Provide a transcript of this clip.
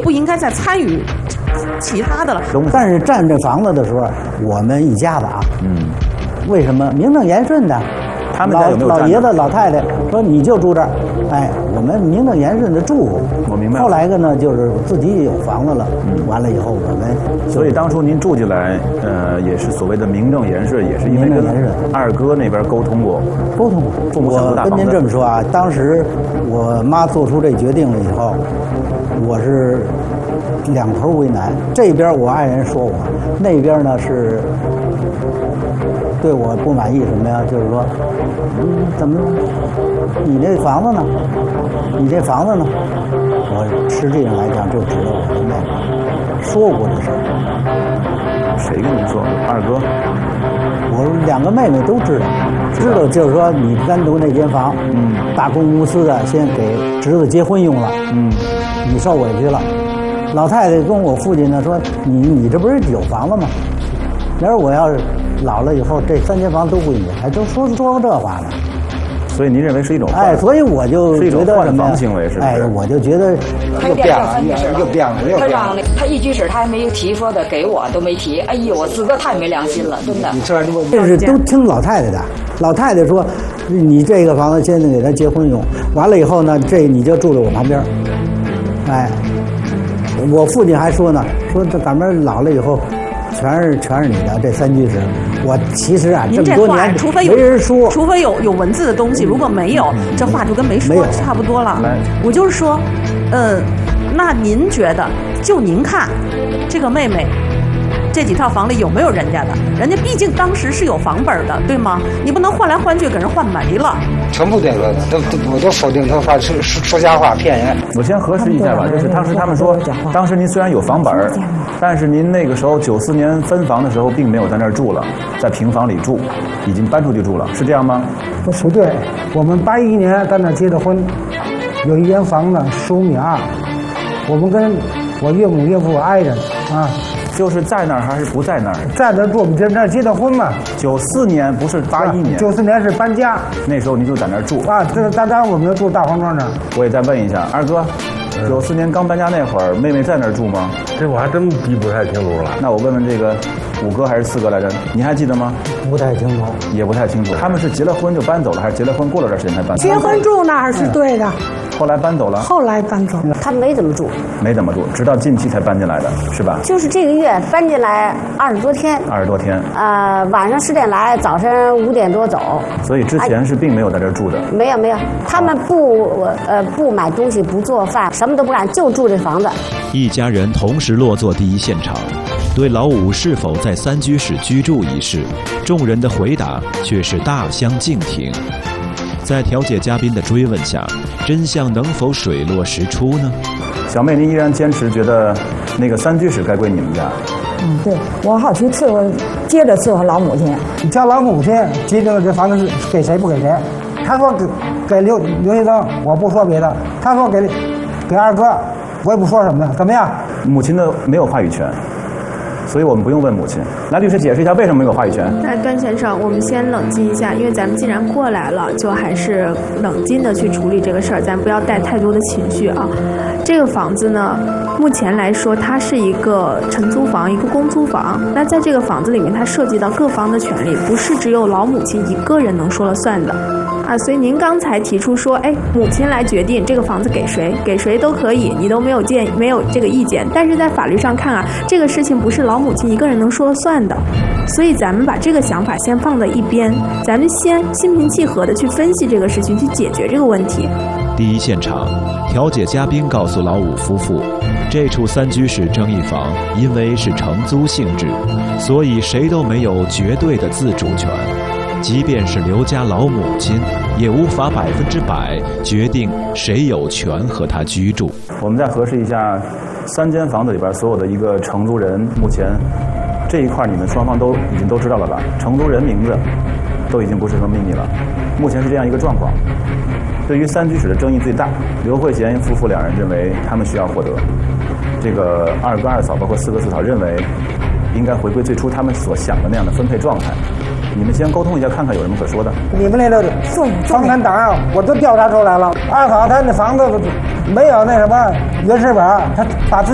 不应该再参与其他的了。 但是占这房子的时候，我们一家子啊，为什么名正言顺的？ 他们家有没有老爷子老太太说你就住这儿，哎，我们名正言顺的住。 我明白。 后来呢，就是自己有房子了，完了以后我们。 所以当初您住进来，也是所谓的名正言顺，也是因为跟二哥那边沟通过。 沟通过。我跟您这么说啊，当时我妈做出这决定了以后，我是两头为难。这边我爱人说我，那边呢是。对我不满意什么呀？就是说，怎么，你这房子呢？你这房子呢？我实际上来讲，就指着我的妹妹说过这事儿。 谁跟您说？二哥。 我两个妹妹都知道，就是说你单独那间房，大公司的先给侄子结婚用了，你受委屈了。老太太跟我父亲呢说，你这不是有房子吗？要是我要是。老了以后，这3间房都归你，还都说过这话呢。 所以您认为是一种所以我就觉得换房行为是不是？ 我就觉得又变了，又变了。他让他一居室，他还没提说的给我都没提。哎呦，我自个太没良心了，真的。 这是都听老太太的。老太太说，你这个房子现在给他结婚用，完了以后呢，这你就住在我旁边。哎，我父亲还说呢，说这咱们老了以后。全是你的这3居室，我其实啊这么多年没人说， 除非有文字的东西，如果没有，这话就跟没说差不多了。我就是说，那您觉得，就您看，这个妹妹这几套房里有没有人家的？人家毕竟当时是有房本的，对吗？你不能换来换去给人换没了。 全部这个我都否定他说瞎话骗人。 我先核实一下吧，就是当时他们说，当时您虽然有房本，但是您那个时候94年分房的时候，并没有在那儿住了，在平房里住，已经搬出去住了，是这样吗？ 不对，我们81年在那儿结的婚，有一间房子15.2米，我们跟我岳母岳父挨着啊。 就是在那儿还是不在那儿？ 在那儿住，在那儿结的婚嘛。 94年不是81年 ？94年是搬家， 那时候您就在那儿住啊？这当然我们就住大黄庄那儿。 我也再问一下，二哥，94年刚搬家那会儿，妹妹在那儿住吗？ 这我还真记不太清楚了。 那我问问这个5哥还是4哥来着？你还记得吗？ 不太清楚， 也不太清楚。他们是结了婚就搬走了，还是结了婚过了段时间才搬走？ 结婚住那儿是对的。 后来搬走了。 后来搬走， 他没怎么住， 没怎么住，直到近期才搬进来的，是吧？ 就是这个月搬进来20多天。 20多天。 晚上10点来，早晨5点多走。 所以之前是并没有在这儿住的。 没有，他们不买东西，不做饭，什么都不干，就住这房子。 一家人同时落座第一现场，对老五是否在3居室居住一事，众人的回答却是大相径庭。在调解嘉宾的追问下，真相能否水落石出呢？ 小妹，您依然坚持觉得那个3居室该归你们家？ 对，我好去接着伺候老母亲。 你叫老母亲决定了这房子是给谁不给谁。他说给刘先生，我不说别的。他说给二哥，我也不说什么的，怎么样？ 母亲的没有话语权。所以我们不用问母亲。来，律师解释一下为什么没有话语权。 那段先生，我们先冷静一下，因为咱们既然过来了，就还是冷静的去处理这个事儿，咱不要带太多的情绪啊。这个房子呢，目前来说它是一个承租房，一个公租房。那在这个房子里面，它涉及到各方的权利，不是只有老母亲一个人能说了算的。所以您刚才提出说，母亲来决定这个房子给谁都可以，你都没有这个意见。但是在法律上看啊，这个事情不是老母亲一个人能说了算的。所以咱们把这个想法先放在一边，咱们先心平气和的去分析这个事情，去解决这个问题。 第一现场，调解嘉宾告诉老五夫妇，这处3居室争议房因为是承租性质，所以谁都没有绝对的自主权。即便是刘家老母亲，也无法100%决定谁有权和他居住。 我们再核实一下3间房子里边所有的一个承租人，目前这一块你们双方都已经都知道了吧？承租人名字都已经不是什么秘密了。目前是这样一个状况。对于3居室的争议最大，刘慧贤夫妇2人认为他们需要获得，这个2哥2嫂包括4哥4嫂认为应该回归最初他们所想的那样的分配状态。你们先沟通一下，看看有什么可说的。 你们那个房产档案我都调查出来了，2嫂他那房子没有那什么原始本，他把自己